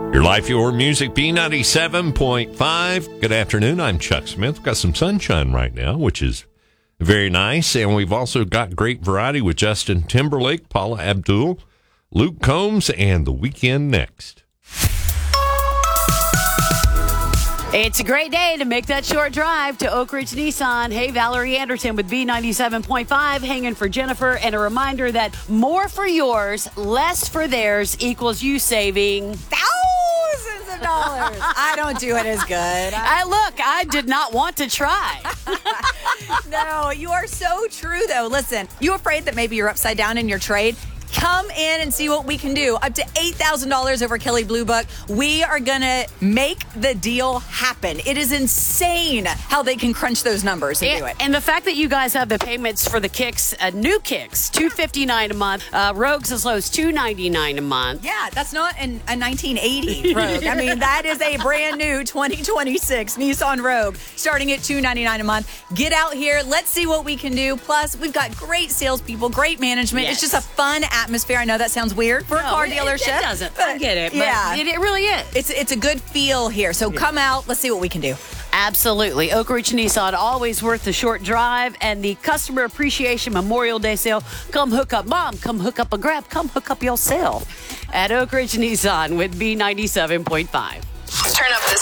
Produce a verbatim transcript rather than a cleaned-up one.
Your life, your music, B ninety-seven point five. Good afternoon. I'm Chuck Smith. We've got some sunshine right now, which is very nice. And we've also got great variety with Justin Timberlake, Paula Abdul, Luke Combs, and The Weeknd next. It's a great day to make that short drive to Oak Ridge Nissan. Hey, Valerie Anderson with B ninety-seven point five, hanging for Jennifer. And a reminder that more for yours, less for theirs equals you saving thousands of dollars. I don't do it as good. I, look, I did not want to try. No, you are so true, though. Listen, you afraid that maybe you're upside down in your trade? Come in and see what we can do. Up to eight thousand dollars over Kelley Blue Book. We are going to make the deal happen. It is insane how they can crunch those numbers and, and do it. And the fact that you guys have the payments for the kicks, uh, new kicks, two hundred fifty-nine dollars a month, uh, Rogues as low as two hundred ninety-nine dollars a month. Yeah, that's not an, a nineteen eighty Rogue. I mean, that is a brand new twenty twenty-six Nissan Rogue starting at two hundred ninety-nine dollars a month. Get out here. Let's see what we can do. Plus, we've got great salespeople, great management. Yes. It's just a fun atmosphere. I know that sounds weird for no, a car it, dealership. It doesn't. I get it. But yeah. It, it really is. It's, it's a good feel here. So come out. Let's see what we can do. Absolutely. Oak Ridge Nissan, always worth the short drive. And the Customer Appreciation Memorial Day sale. Come hook up, Mom. Come hook up a Grab. Come hook up yourself at Oak Ridge Nissan with B ninety-seven point five. Turn up this